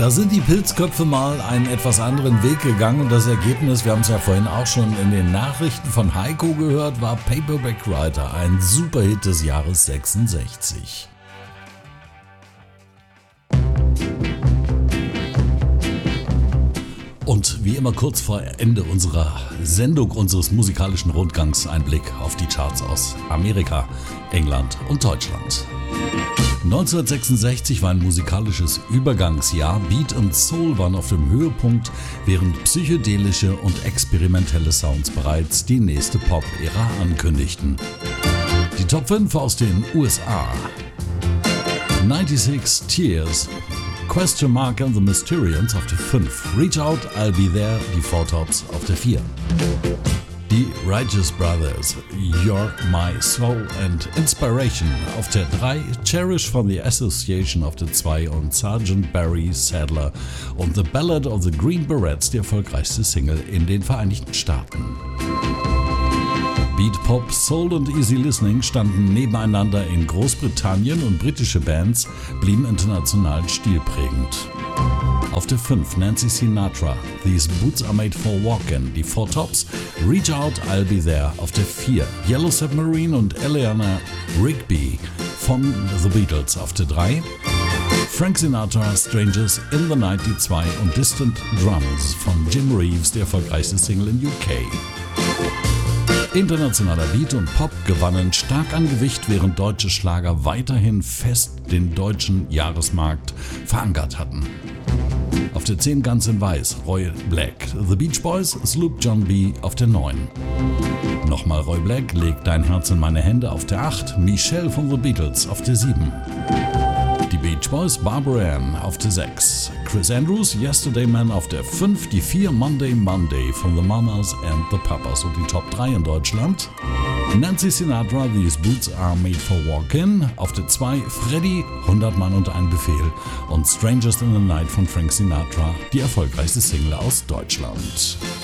Da sind die Pilzköpfe mal einen etwas anderen Weg gegangen und das Ergebnis, wir haben es ja vorhin auch schon in den Nachrichten von Heiko gehört, war Paperback Writer, ein Superhit des Jahres 66. Und wie immer kurz vor Ende unserer Sendung, unseres musikalischen Rundgangs, ein Blick auf die Charts aus Amerika, England und Deutschland. 1966 war ein musikalisches Übergangsjahr. Beat und Soul waren auf dem Höhepunkt, während psychedelische und experimentelle Sounds bereits die nächste Pop-Ära ankündigten. Die Top 5 aus den USA. 96 Tears, Question Mark and the Mysterians auf der 5. Reach Out, I'll Be There, die Four Tops auf der 4. Die Righteous Brothers, You're My Soul and Inspiration auf der 3, Cherish von The Association auf der 2 und Sgt. Barry Sadler und The Ballad of the Green Berets, die erfolgreichste Single in den Vereinigten Staaten. Beat, Pop, Soul und Easy Listening standen nebeneinander in Großbritannien und britische Bands blieben international stilprägend. Auf der 5 Nancy Sinatra, These Boots Are Made for Walking, die Four Tops, Reach Out, I'll Be There auf der 4, Yellow Submarine und Eleanor Rigby von The Beatles auf der 3, Frank Sinatra, Strangers in the Night die 2 und Distant Drums von Jim Reeves, die erfolgreichste Single in UK. Internationaler Beat und Pop gewannen stark an Gewicht, während deutsche Schlager weiterhin fest den deutschen Jahresmarkt verankert hatten. Auf der 10 Guns N' Weiß, Roy Black, The Beach Boys, Sloop John B. auf der 9. Nochmal Roy Black, Leg dein Herz in meine Hände auf der 8, Michelle von The Beatles auf der 7. Die Beach Boys, Barbara Ann auf der 6, Chris Andrews, Yesterday Man auf der 5, die 4 Monday Monday von The Mamas and the Papas und die Top 3 in Deutschland. Nancy Sinatra, These Boots Are Made for Walking auf der 2, Freddy, 100 Mann und ein Befehl und Strangers in the Night von Frank Sinatra, die erfolgreichste Single aus Deutschland.